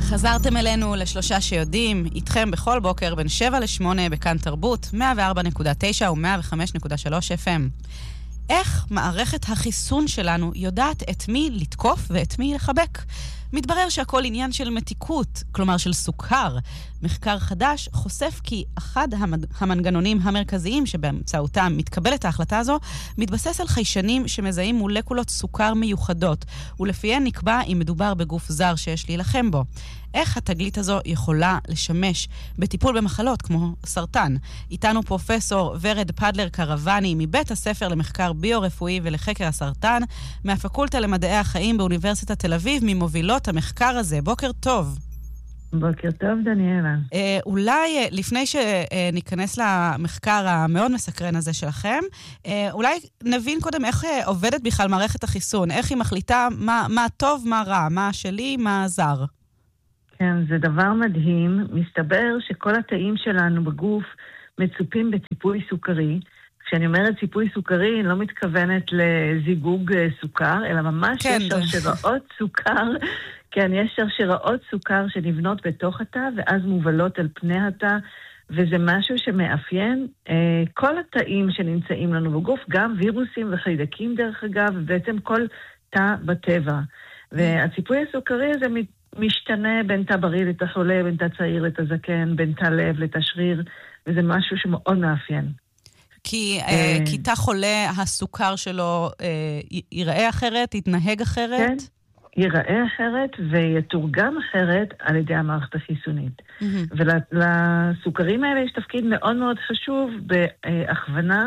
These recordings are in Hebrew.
חזרתם אלינו לשלושה שיודעים, איתכם בכל בוקר בין 7 ל-8 בכאן תרבות, 104.9 ו-105.3 FM. איך מערכת החיסון שלנו יודעת את מי לתקוף ואת מי לחבק? מתברר שהכל עניין של מתיקות, כלומר של סוכר. מחקר חדש חושף כי אחד המנגנונים המרכזיים שבאמצעותם מתקבלת ההחלטה הזו, מתבסס על חיישנים שמזהים מולקולות סוכר מיוחדות, ולפיהן נקבע אם מדובר בגוף זר שיש להילחם בו. איך התגלית הזו יכולה לשמש בטיפול במחלות כמו סרטן? איתנו פרופסור ורד פדלר קרבני מבית הספר למחקר ביו-רפואי ולחקר הסרטן, מהפקולטה למדעי החיים באוניברסיטת תל אביב, ממובילות המחקר הזה. בוקר טוב. בוקר טוב, דניאלה. אולי לפני שניכנס למחקר המאוד מסקרן הזה שלכם, אולי נבין קודם איך עובדת בכלל מערכת החיסון, איך היא מחליטה מה טוב, מה רע, מה שלי, מה זר. כן, זה דבר מדהים. מסתבר שכל התאים שלנו בגוף מצופים בציפוי סוכרי. כשאני אומרת ציפוי סוכרי, אני לא מתכוונת לזיגוג סוכר, אלא ממש כן, יש שרשראות סוכר. כן, יש שרשראות סוכר שנבנות בתוך התא, ואז מובלות על פני התא, וזה משהו שמאפיין כל התאים שנמצאים לנו בגוף, גם וירוסים וחיידקים דרך אגב, ובעצם כל תא בטבע. והציפוי הסוכרי הזה משתנה בין תא בריא לתא חולה, בין תא צעיר לתא זקן, בין תא לב לתא שריר, וזה משהו שמאוד מאפיין. כי תא חולה, הסוכר שלו ייראה אחרת, יתנהג אחרת? כן, ייראה אחרת ויתורגם אחרת על ידי המערכת החיסונית. ולסוכרים האלה יש תפקיד מאוד מאוד חשוב בהכוונה,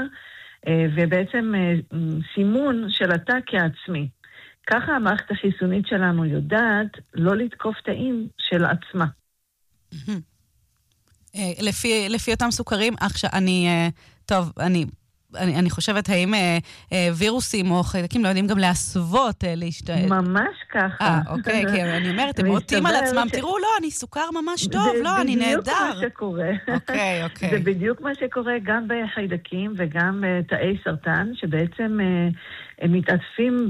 ובעצם סימון של התא כעצמי. ככה המערכת החיסונית שלנו יודעת לא לתקוף תאים של עצמה. לפי אותם סוכרים, עכשיו אני חושבת, האם וירוסים או חיידקים לא יודעים גם להסוות להשתעל? ממש ככה. אוקיי, כי אני אומרת, הם עוטים על עצמם, תראו, לא, אני סוכר ממש טוב, לא, אני נהדר. זה בדיוק מה שקורה. אוקיי. זה בדיוק מה שקורה גם בחיידקים וגם בתאי סרטן, שבעצם הם מתעטפים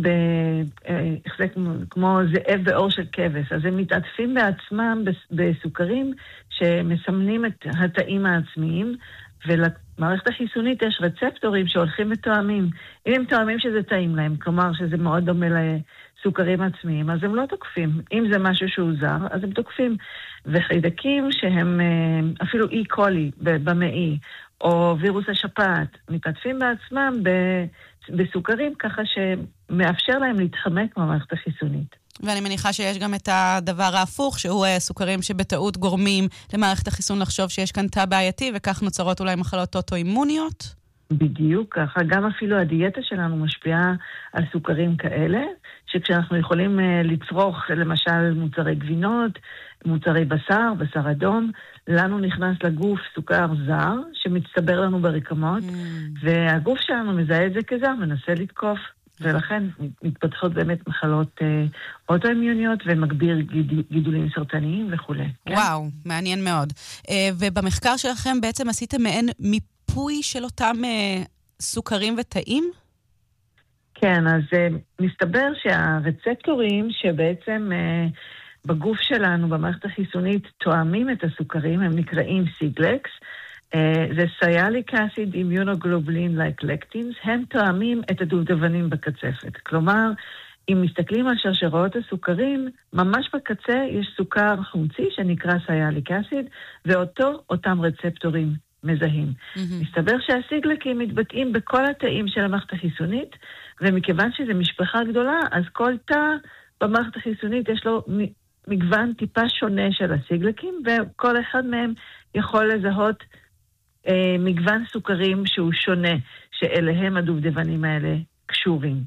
כמו זאב באור של כבש. אז הם מתעטפים בעצמם בסוכרים שמסמנים את התאים העצמיים, ולמערכת החיסונית יש רצפטורים שהולכים ותואמים. אם הם תואמים שזה טעים להם, כלומר שזה מאוד דומה לסוכרים עצמיים, אז הם לא תוקפים. אם זה משהו שהוא זר, אז הם תוקפים. וחיידקים שהם אפילו אי קולי במעי, או וירוס השפעת, מתעטפים בעצמם בסוכרים ככה שמאפשר להם להתחמק מהמערכת החיסונית. ואני מניחה שיש גם את הדבר ההפוך, שהוא סוכרים שבטעות גורמים למערכת החיסון לחשוב שיש כאן תא בעייתי, וכך נוצרות אולי מחלות אוטואימוניות? בדיוק ככה. גם אפילו הדיאטה שלנו משפיעה על סוכרים כאלה, שכשאנחנו יכולים לצרוך למשל מוצרי גבינות, מוצרי בשר, בשר אדום, לנו נכנס לגוף סוכר זר, שמצטבר לנו ברקמות, והגוף שלנו מזהה את זה כזר, מנסה לתקוף. ולכן מתפתחות באמת מחלות אוטואימיוניות ומגביר גידולים סרטניים וכו'. וואו, מעניין מאוד. ובמחקר שלכם בעצם עשיתם מעין מיפוי של אותם סוכרים ותאים? כן, אז מסתבר שהרצפטורים שבעצם בגוף שלנו, במערכת החיסונית, תואמים את הסוכרים, הם נקראים סיגלקס, זה סיאליק אסיד אימיונוגלובולין לייק לקטינס, הם תואמים את הדובדבנים בקצפת. כלומר, אם מסתכלים על שרשראות הסוכרים, ממש בקצה יש סוכר חומצי שנקרא סיאליק אסיד, ואותם רצפטורים מזהים. מסתבר שהסיגלקים מתבטאים בכל התאים של המערכת החיסונית, ומכיוון שזו משפחה גדולה, אז כל תא במערכת החיסונית יש לו מגוון טיפה שונה של הסיגלקים, וכל אחד מהם יכול לזהות מגוון סוכרים שהוא שונה, שאליהם הדובדבנים האלה קשורים.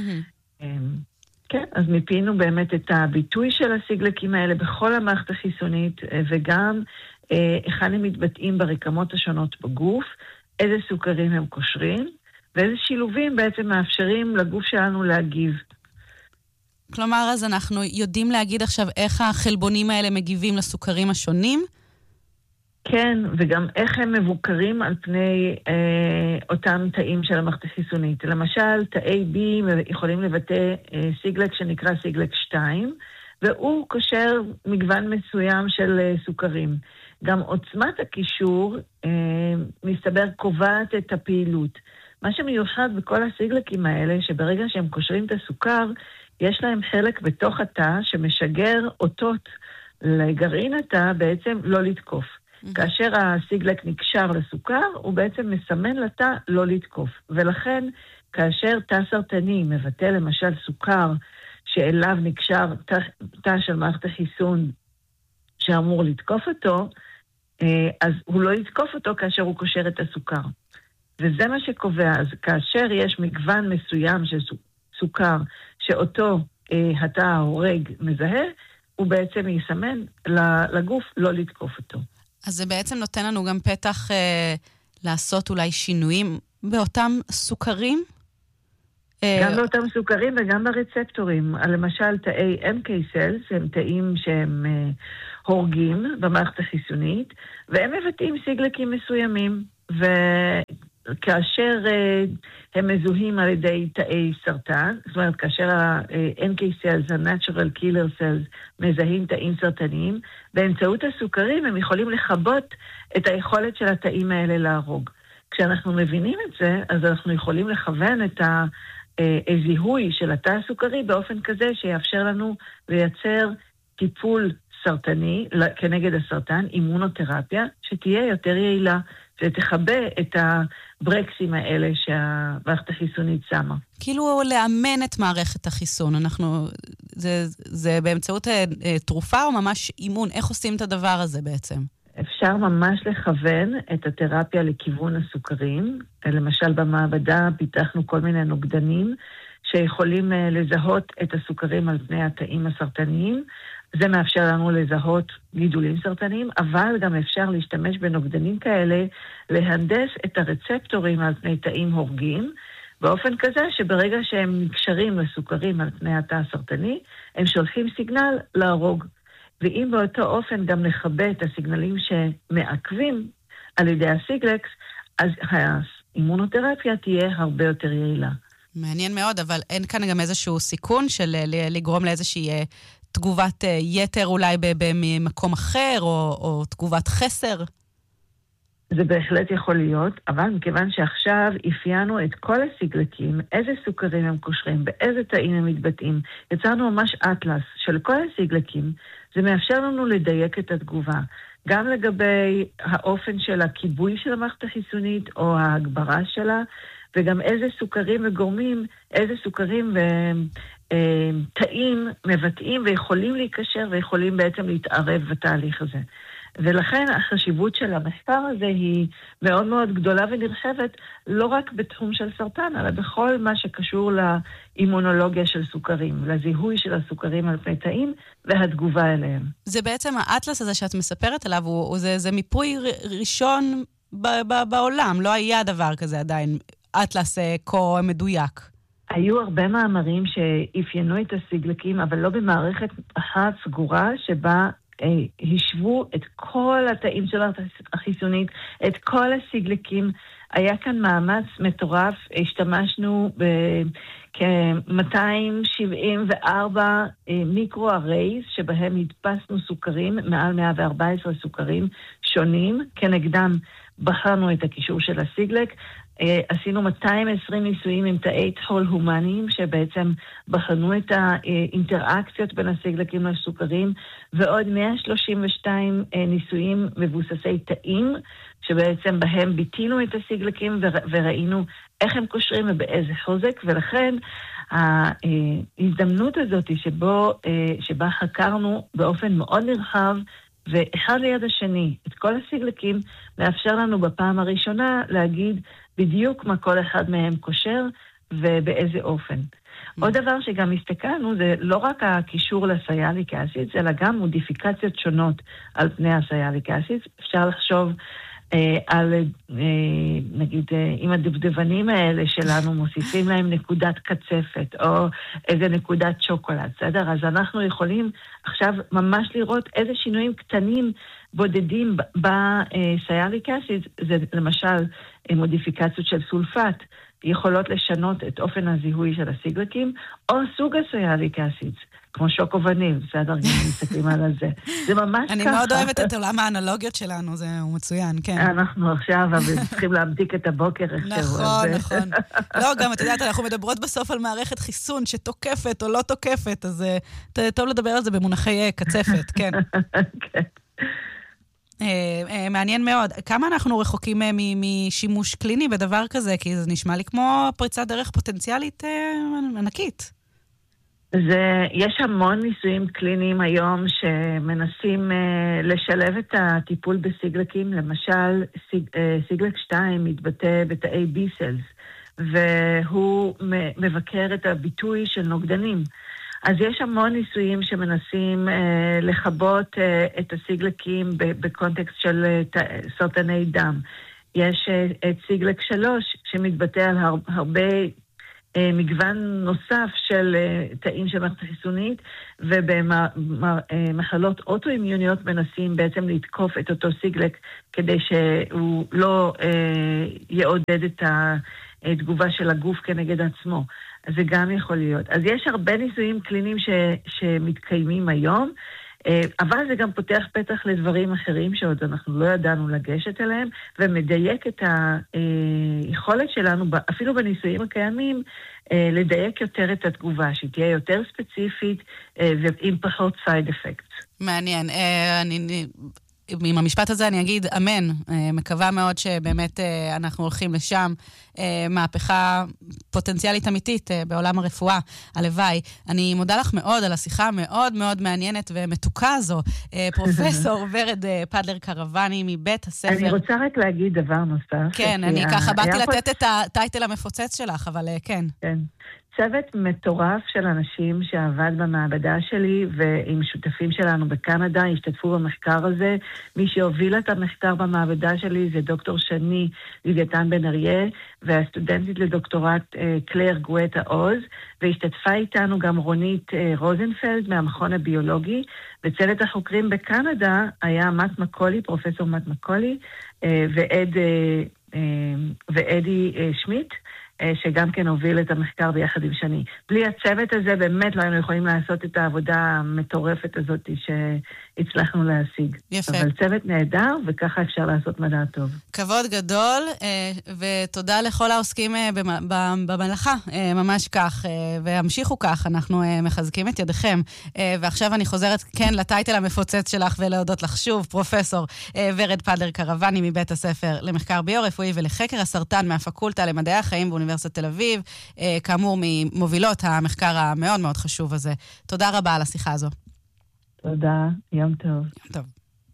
כן, אז מפינו באמת את הביטוי של הסיגלקים האלה בכל המערכת החיסונית, וגם איך הם מתבטאים ברקמות השונות בגוף, איזה סוכרים הם קושרים, ואיזה שילובים בעצם מאפשרים לגוף שלנו להגיב. כלומר, אז אנחנו יודעים להגיד עכשיו איך החלבונים האלה מגיבים לסוכרים השונים? כן, וגם איך הם מבוקרים על פני אותם תאים של המערכת החיסונית. למשל, תאי B יכולים לבטא סיגלק שנקרא סיגלק 2, והוא קושר מגוון מסוים של סוכרים. גם עוצמת הקישור, מסתבר, קובעת את הפעילות. מה שמיוחד בכל הסיגלקים האלה, שברגע שהם קושרים את הסוכר, יש להם חלק בתוך התא שמשגר אותות לגרעין התא בעצם לא לתקוף. כאשר הסיגלק נקשר לסוכר, הוא בעצם מסמן לתא לא לתקוף. ולכן, כאשר תא סרטני מבטא למשל סוכר שאליו נקשר תא של מערכת החיסון שאמור לתקוף אותו, אז הוא לא יתקוף אותו כאשר הוא קושר את הסוכר. וזה מה שקובע. אז כאשר יש מגוון מסוים של סוכר שאותו התא ההורג מזהה, הוא בעצם יסמן לגוף לא לתקוף אותו. אז זה בעצם נותן לנו גם פתח לעשות אולי שינויים באותם סוכרים? גם באותם סוכרים וגם ברצפטורים. למשל, תאי NK cells הם תאים שהם הורגים במערכת החיסונית, והם מבטאים סיגלקים מסוימים, וכאשר הם מזוהים על ידי תאי סרטן, זאת אומרת, כאשר ה-NK cells, ה-Natural Killer Cells, מזהים תאים סרטניים, באמצעות הסוכרים הם יכולים לחבות את היכולת של התאים האלה להרוג. כשאנחנו מבינים את זה, אז אנחנו יכולים לכוון את הזיהוי של התא הסוכרי באופן כזה שיאפשר לנו לייצר טיפול סרטני כנגד הסרטן, אימונותרפיה, שתהיה יותר יעילה, שתחבא את הברקסים האלה שהמערכת החיסונית שמה. כאילו לאמן את מערכת החיסון, זה באמצעות תרופה או ממש אימון? איך עושים את הדבר הזה בעצם? אפשר ממש לכוון את התרפיה לכיוון הסוכרים. למשל במעבדה פיתחנו כל מיני נוגדנים שיכולים לזהות את הסוכרים על פני התאים הסרטניים. זה מאפשר לנו לזהות גידולים סרטניים, אבל גם אפשר להשתמש בנוגדנים כאלה להנדס את הרצפטורים על פני תאים הורגים, באופן כזה שברגע שהם נקשרים לסוכרים על פני התא הסרטני, הם שולחים סיגנל להרוג. ואם באותו אופן גם נכבה את הסיגנלים שמעכבים על ידי הסיגלקס, אז האימונותרפיה תהיה הרבה יותר יעילה. מעניין מאוד, אבל אין כאן גם איזשהו סיכון של לגרום לאיזושהי תגובת יתר אולי במקום אחר, או תגובת חסר? זה בהחלט יכול להיות, אבל מכיוון שעכשיו אפיינו את כל הסיגלקים, איזה סוכרים הם קושרים, באיזה תאים הם מתבטאים, יצרנו ממש אטלס של כל הסיגלקים, זה מאפשר לנו לדייק את התגובה, גם לגבי האופן של הכיבוי של המערכת החיסונית או ההגברה שלה, וגם איזה סוכרים וגורמים, איזה סוכרים ותאים מבטאים ויכולים להיקשר ויכולים בעצם להתערב בתהליך הזה. ולכן החשיבות של המחקר הזה היא מאוד מאוד גדולה ונרחבת, לא רק בתחום של סרטן, אלא בכל מה שקשור לאימונולוגיה של סוכרים, לזיהוי של הסוכרים על פני תאים והתגובה אליהם. זה בעצם האטלס הזה שאת מספרת עליו, זה מיפוי ראשון בעולם, לא היה דבר כזה עדיין, אטלס כה מדויק. היו הרבה מאמרים שאפיינו את הסיגלקים, אבל לא במערכת אחת סגורה שבה השוו את כל התאים של החיסונית, את כל הסיגלקים. היה כאן מאמץ מטורף, השתמשנו בכ-274 מיקרו-ארייז, שבהם הדפסנו סוכרים, מעל 114 סוכרים שונים, כנגדם בחרנו את הקישור של הסיגלק, עשינו 220 ניסויים עם תאי טחול הומניים, שבעצם בחנו את האינטראקציות בין הסיגלקים לסוכרים, ועוד 132 ניסויים מבוססי תאים, שבעצם בהם ביטינו את הסיגלקים וראינו איך הם קושרים ובאיזה חוזק, ולכן ההזדמנות הזאת שבה חקרנו באופן מאוד נרחב, ואחד ליד השני, את כל הסיגלקים, מאפשר לנו בפעם הראשונה להגיד בדיוק מה כל אחד מהם קושר ובאיזה אופן. עוד דבר שגם הסתכלנו זה לא רק הקישור לסיאליק אסיד, אלא גם מודיפיקציות שונות על פני הסיאליק אסיד. אפשר לחשוב על, נגיד, אם הדבדבנים האלה שלנו מוסיפים להם נקודת קצפת, או איזה נקודת שוקולד, בסדר? אז אנחנו יכולים עכשיו ממש לראות איזה שינויים קטנים בודדים בסיאליק אסיד, זה למשל מודיפיקציות של סולפט, יכולות לשנות את אופן הזיהוי של הסיגלקים, או סוג הסיאליק אסיד. כמו שוקו וניל, בסדר, גם מסתכלים על זה. זה ממש ככה. אני מאוד אוהבת את עולם האנלוגיות שלנו, זה מצוין, כן. אנחנו עכשיו צריכים להמתיק את הבוקר איכשהו. נכון, נכון. לא, גם את יודעת, אנחנו מדברות בסוף על מערכת חיסון שתוקפת או לא תוקפת, אז טוב לדבר על זה במונחי קצפת, כן. כן. מעניין מאוד. כמה אנחנו רחוקים משימוש קליני בדבר כזה? כי זה נשמע לי כמו פריצת דרך פוטנציאלית ענקית. יש המון ניסויים קליניים היום שמנסים לשלב את הטיפול בסיגלקים. למשל, סיגלק 2 מתבטא בתאי B-cells, והוא מבקר את הביטוי של נוגדנים. אז יש המון ניסויים שמנסים לחבות את הסיגלקים בקונטקסט של סרטני דם. יש את סיגלק 3 שמתבטא על הרבה מגוון נוסף של תאים של מערכת חיסונית, ובמחלות אוטואימיוניות מנסים בעצם לתקוף את אותו סיגלק כדי שהוא לא יעודד את התגובה של הגוף כנגד עצמו. אז זה גם יכול להיות. אז יש הרבה ניסויים קליניים שמתקיימים היום, אבל זה גם פותח פתח לדברים אחרים שעוד אנחנו לא ידענו לגשת אליהם, ומדייק את היכולת שלנו, אפילו בניסויים הקיימים, לדייק יותר את התגובה, שהיא תהיה יותר ספציפית ועם פחות side effects. מעניין. עם המשפט הזה אני אגיד אמן. מקווה מאוד שבאמת אנחנו הולכים לשם. מהפכה פוטנציאלית אמיתית בעולם הרפואה. הלוואי. אני מודה לך מאוד על השיחה המאוד מאוד מעניינת ומתוקה הזו. פרופסור ורד פדלר קרבני מבית הספר. אני רוצה רק להגיד דבר נוסף. כן, אני ככה באתי לתת את הטייטל המפוצץ שלך, אבל כן. כן. צוות מטורף של אנשים שעבד במעבדה שלי ועם שותפים שלנו בקנדה השתתפו במחקר הזה. מי שהוביל את המחקר במעבדה שלי זה דוקטור שני לוויתן בן אריה והסטודנטית לדוקטורט קלר גואטה עוז, והשתתפה איתנו גם רונית רוזנפלד מהמכון הביולוגי, וצוות החוקרים בקנדה היה מאט מקולי, פרופסור מאט מקולי ואדי שמיט, שגם כן הוביל את המחקר ביחד עם שני. בלי הצוות הזה באמת לא היינו יכולים לעשות את העבודה המטורפת הזאת שהצלחנו להשיג. יפה. אבל צוות נהדר, וככה אפשר לעשות מדע טוב. כבוד גדול, ותודה לכל העוסקים במלאכה, ממש כך, והמשיכו כך, אנחנו מחזקים את ידיכם. ועכשיו אני חוזרת כן לטייטל המפוצץ שלך ולהודות לך שוב, פרופסור ורד פדלר קרבני מבית הספר למחקר ביו-רפואי ולחקר הסרטן מהפקולטה למדעי החיים באוניברסיטת תל אביב, כאמור ממובילות המחקר המאוד מאוד חשוב הזה. תודה רבה על השיחה הזו. תודה, יום טוב. יום טוב.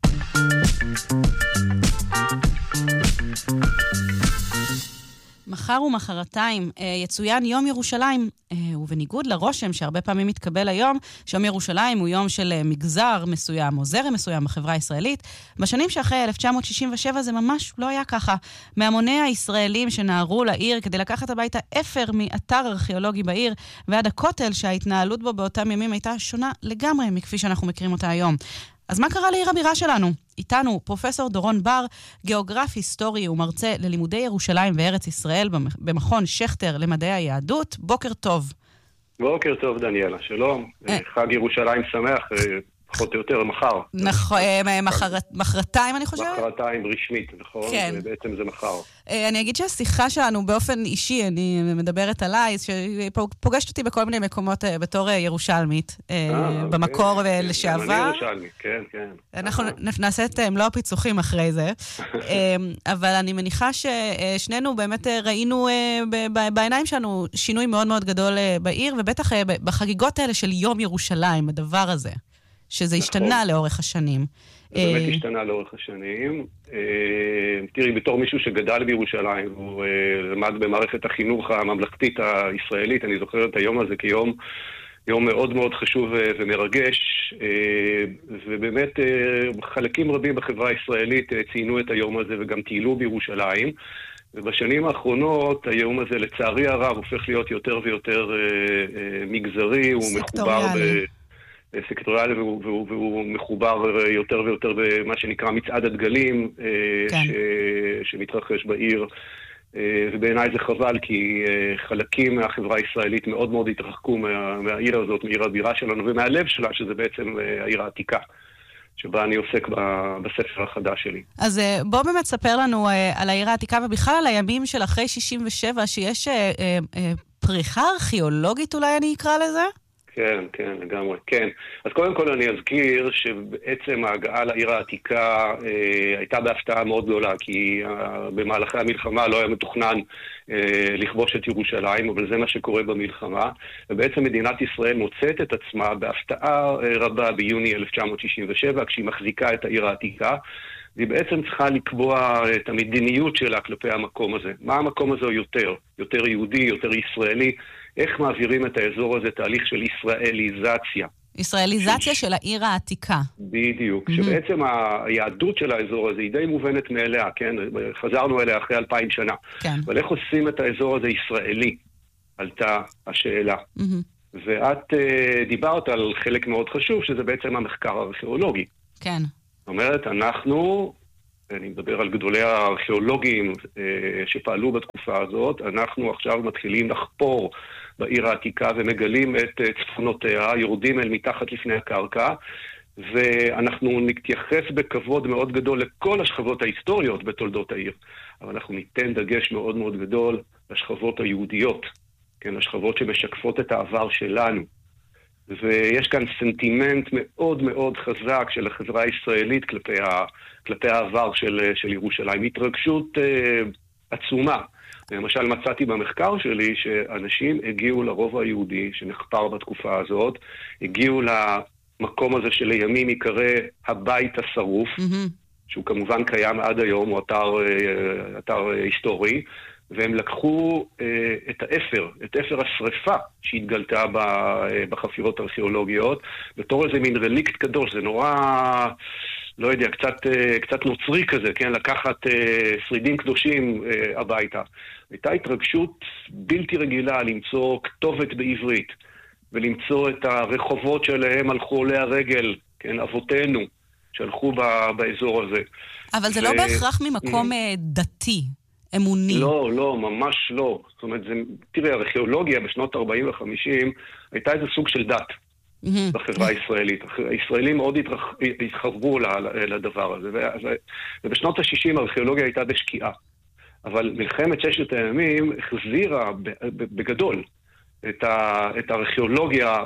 מחר ומחרתיים יצוין יום ירושלים, ובניגוד לרושם שהרבה פעמים מתקבל היום, שיום ירושלים הוא יום של מגזר מסוים או זרם מסוים בחברה הישראלית, בשנים שאחרי 1967 זה ממש לא היה ככה. מהמוני הישראלים שנערו לעיר כדי לקחת הביתה אפר מאתר ארכיאולוגי בעיר, ועד הכותל שההתנהלות בו באותם ימים הייתה שונה לגמרי מכפי שאנחנו מכירים אותה היום. אז מה קרה לעיר הבירה שלנו? איתנו פרופסור דורון בר, גיאוגרף היסטורי ומרצה ללימודי ירושלים וארץ ישראל במכון שכטר למדעי היהדות. בוקר טוב. בוקר טוב דניאלה, שלום. חג ירושלים שמח, פחות או יותר מחר. נכון, מחרתיים אני חושבת? מחרתיים רשמית, נכון? כן. בעצם זה מחר. אני אגיד שהשיחה שלנו באופן אישי, אני מדברת עליי, שפוגשת אותי בכל מיני מקומות בתור ירושלמית, במקור לשעבר. אני ירושלמית, כן, כן. אנחנו נעשה את מלוא הפיצוחים אחרי זה, אבל אני מניחה ששנינו באמת ראינו בעיניים שלנו שינוי מאוד מאוד גדול בעיר, ובטח בחגיגות האלה של יום ירושלים, הדבר הזה. שזה השתנה לאורך השנים. זה באמת השתנה לאורך השנים. תראי, בתור מישהו שגדל בירושלים, הוא למד במערכת החינוך הממלכתית הישראלית, אני זוכר את היום הזה כיום מאוד מאוד חשוב ומרגש, ובאמת חלקים רבים בחברה הישראלית ציינו את היום הזה וגם טיילו בירושלים, ובשנים האחרונות היום הזה לצערי הרב הופך להיות יותר ויותר מגזרי, הוא מחובר סקטוריאלי, והוא מחובר יותר ויותר במה שנקרא מצעד הדגלים, כן. שמתרחש בעיר ובעיניי זה חבל, כי חלקים מהחברה הישראלית מאוד מאוד התרחקו מהעיר הזאת, מעיר הבירה שלנו, ומהלב שלה, שזה בעצם העיר העתיקה, שבה אני עוסק בספר החדש שלי. אז בוא באמת ספר לנו על העיר העתיקה, ובכלל על הימים של אחרי 67, שיש פריחה ארכיאולוגית, אולי אני אקרא לזה? כן, כן, לגמרי, כן. אז קודם כל אני אזכיר שבעצם ההגעה לעיר העתיקה הייתה בהפתעה מאוד גדולה, כי במהלכי המלחמה לא היה מתוכנן לכבוש את ירושלים, אבל זה מה שקורה במלחמה, ובעצם מדינת ישראל מוצאת את עצמה בהפתעה רבה ביוני 1967, כשהיא מחזיקה את העיר העתיקה, והיא בעצם צריכה לקבוע את המדיניות שלה כלפי המקום הזה. מה המקום הזה יותר יהודי, יותר ישראלי, איך מעבירים את האזור הזה תהליך של ישראליזציה. ישראליזציה של העיר העתיקה. בדיוק, שבעצם היהדות של האזור הזה היא די מובנת מאליה, כן? חזרנו אליה אחרי 2000 שנה. כן. אבל איך עושים את האזור הזה ישראלי? עלתה השאלה. ואת דיברת על חלק מאוד חשוב, שזה בעצם המחקר הארכיאולוגי. כן. זאת אומרת, אני מדבר על גדולי הארכיאולוגים שפעלו בתקופה הזאת, אנחנו עכשיו מתחילים לחפור בעיר העתיקה ומגלים את צפונותיה, יורדים אל מתחת לפני הקרקע, ואנחנו נתייחס בכבוד מאוד גדול לכל השכבות ההיסטוריות בתולדות העיר, אבל אנחנו ניתן דגש מאוד מאוד גדול לשכבות היהודיות, כן, לשכבות שמשקפות את העבר שלנו. ויש כאן סנטימנט מאוד מאוד חזק של החברה הישראלית כלפי העבר של ירושלים. התרגשות עצומה. למשל מצאתי במחקר שלי שאנשים הגיעו לרובע היהודי שנחפר בתקופה הזאת, הגיעו למקום הזה שלימים יקרא הבית השרוף, שהוא כמובן קיים עד היום, הוא אתר היסטורי, והם לקחו את אפר השריפה שהתגלתה בחפירות ארכיאולוגיות, בתור איזה מין רליקט קדוש, זה נורא, לא יודע, קצת נוצרי כזה, כן? לקחת שרידים קדושים הביתה. הייתה התרגשות בלתי רגילה למצוא כתובת בעברית, ולמצוא את הרחובות שלהם הלכו עולי הרגל, כן? אבותינו, שהלכו באזור הזה. אבל זה לא בהכרח ממקום דתי. אמוני. לא, ממש לא. זאת אומרת, תראה, הארכיאולוגיה בשנות 40 ו-50 הייתה איזה סוג של דת בחברה הישראלית. הישראלים מאוד התחברו לדבר הזה, ובשנות ה-60 הארכיאולוגיה הייתה בשקיעה. אבל מלחמת ששת הימים החזירה בגדול את הארכיאולוגיה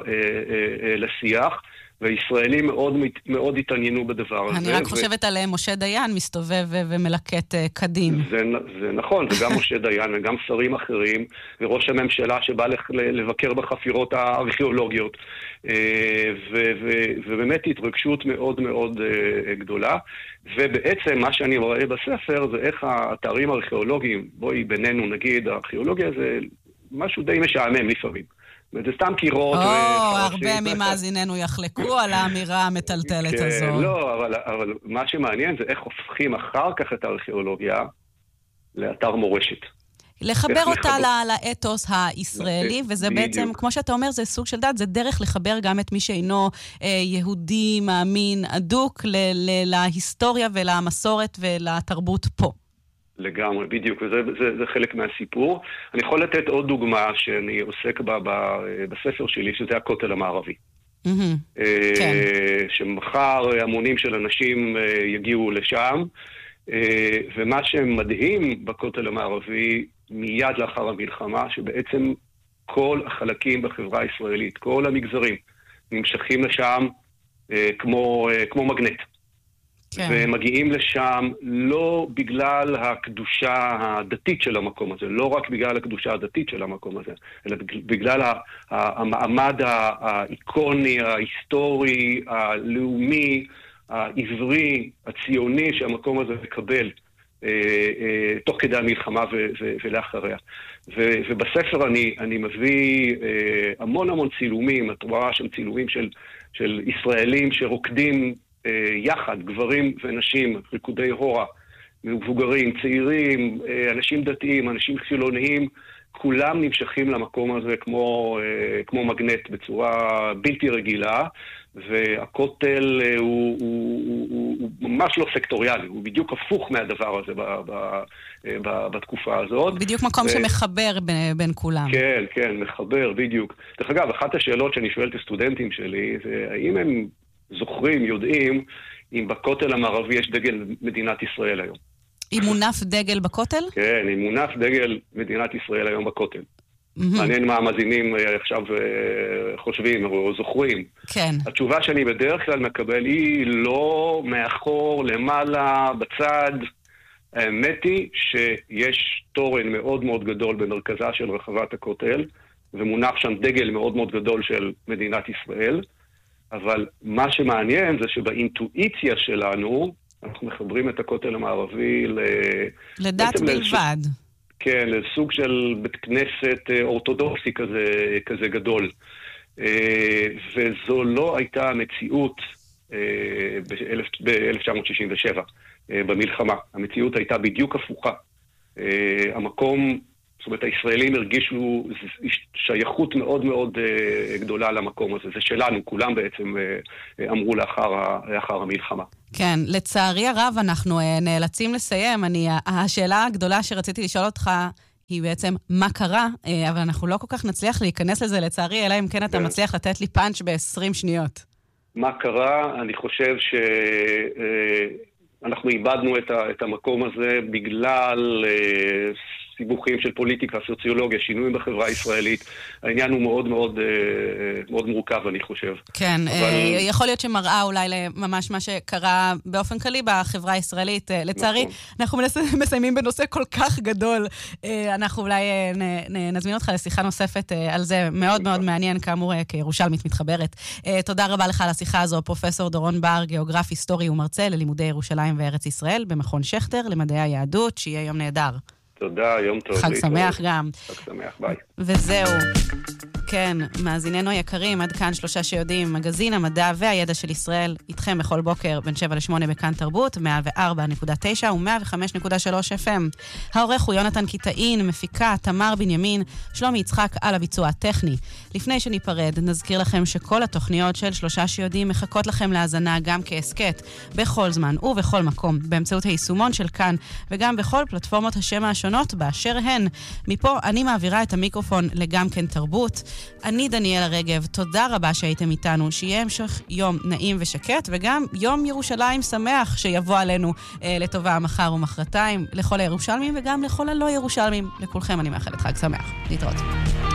לשיח, והישראלים מאוד התעניינו בדבר הזה. אני רק חושבת על משה דיין מסתובב ומלקט קדים. זה נכון, זה גם משה דיין וגם שרים אחרים, וראש הממשלה שבא לבקר בחפירות הארכיאולוגיות, ובאמת התרגשות מאוד מאוד גדולה, ובעצם מה שאני רואה בספר זה איך האתרים הארכיאולוגיים, בואי בינינו נגיד, הארכיאולוגיה זה משהו די משעמם לפעמים. זה סתם קירות. הרבה ממאזיננו יחלקו על האמירה המטלטלת הזו. לא, אבל מה שמעניין זה איך הופכים אחר כך את הארכיאולוגיה לאתר מורשת. לחבר אותה לאתוס הישראלי, וזה בעצם, כמו שאתה אומר, זה סוג של דת, זה דרך לחבר גם את מי שאינו יהודי, מאמין, אדוק, להיסטוריה ולמסורת ולתרבות פה. לגמרי, בדיוק, וזה חלק מהסיפור. אני יכול לתת עוד דוגמה שאני עוסק בה בספר שלי, שזה הכותל המערבי. שמחר המונים של אנשים יגיעו לשם, ומה שמדהים בכותל המערבי, מיד לאחר המלחמה, שבעצם כל החלקים בחברה הישראלית, כל המגזרים, נמשכים לשם כמו מגנט. כן. ומגיעים לשם לא בגלל הקדושה הדתית של המקום הזה, לא רק בגלל הקדושה הדתית של המקום הזה, אלא בגלל המעמד האיקוני, ההיסטורי, הלאומי, העברי, הציוני שהמקום הזה מקבל תוך כדי המלחמה ולאחריה. ובספר אני מביא המון צילומים, את רואה שם צילומים של ישראלים שרוקדים יחד, גברים ונשים, ריקודי הורה, מבוגרים, צעירים, אנשים דתיים, אנשים חילוניים, כולם נמשכים למקום הזה כמו מגנט בצורה בלתי רגילה, והכותל הוא ממש לא סקטוריאלי, הוא בדיוק הפוך מהדבר הזה בתקופה הזאת. בדיוק מקום שמחבר בין כולם. כן, כן, מחבר, בדיוק. דרך אגב, אחת השאלות שאני שואל את הסטודנטים שלי, זה האם הם זוכרים, יודעים, אם בכותל המערבי יש דגל מדינת ישראל היום. אם מונף דגל בכותל? כן, אם מונף דגל מדינת ישראל היום בכותל. מעניין מה המאזינים עכשיו חושבים או זוכרים. כן. התשובה שאני בדרך כלל מקבל היא לא מאחור, למעלה, בצד. האמת היא שיש תורן מאוד מאוד גדול במרכזה של רחבת הכותל, ומונח שם דגל מאוד מאוד גדול של מדינת ישראל. אבל מה שמעניין זה שבאינטואיציה שלנו, אנחנו מחברים את הכותל המערבי לדת בלבד. כן, לסוג של בית כנסת אורתודוקסי כזה גדול. וזו לא הייתה המציאות ב-1967, במלחמה. המציאות הייתה בדיוק הפוכה. המקום, זאת אומרת, הישראלים הרגישו שייכות מאוד מאוד גדולה למקום הזה. זה שלנו, כולם בעצם אמרו לאחר המלחמה. כן, לצערי הרב אנחנו נאלצים לסיים. השאלה הגדולה שרציתי לשאול אותך היא בעצם מה קרה, אבל אנחנו לא כל כך נצליח להיכנס לזה לצערי, אלא אם כן אתה מצליח לתת לי פאנץ' ב-20 שניות. מה קרה? אני חושב שאנחנו איבדנו את המקום הזה בגלל סיבוכים של פוליטיקה, סוציולוגיה, שינויים בחברה הישראלית. העניין הוא מאוד מאוד מאוד מורכב, אני חושב. כן, יכול להיות שמראה אולי ממש מה שקרה באופן כללי בחברה הישראלית. לצערי, אנחנו מסיימים בנושא כל כך גדול. אנחנו אולי נזמין אותך לשיחה נוספת על זה. מאוד מאוד מעניין, כאמור, כירושלמית מתחברת. תודה רבה לך על השיחה הזו, פרופסור דורון בר, גיאוגרף היסטורי ומרצה ללימודי ירושלים וארץ ישראל, במכון שכטר למדעי היהדות. שיהיה יום נהדר. תודה, יום טוב. חג שמח גם. חג שמח, ביי. וזהו. כן, מאזיננו היקרים, עד כאן 3 שיודעים, מגזין המדע והידע של ישראל, איתכם בכל בוקר בין 7 ל-8 בכאן תרבות, 104.9 ו-105.3 FM. העורך הוא יונתן קיטאין, מפיקה תמר בנימין, שלומי יצחק על הביצוע הטכני. לפני שניפרד, נזכיר לכם שכל התוכניות של 3 שיודעים מחכות לכם להאזנה גם כעסקט, בכל זמן ובכל מקום, באמצעות היישומון של כאן, וגם בכל פלטפורמות השם השונות באשר הן. מפה אני מעבירה את המיקרופון לגם כן תרבות. אני דניאלה רגב, תודה רבה שהייתם איתנו, שיהיה המשך יום נעים ושקט, וגם יום ירושלים שמח שיבוא עלינו לטובה מחר ומחרתיים, לכל הירושלמים וגם לכל הלא ירושלמים. לכולכם אני מאחלת חג שמח. להתראות.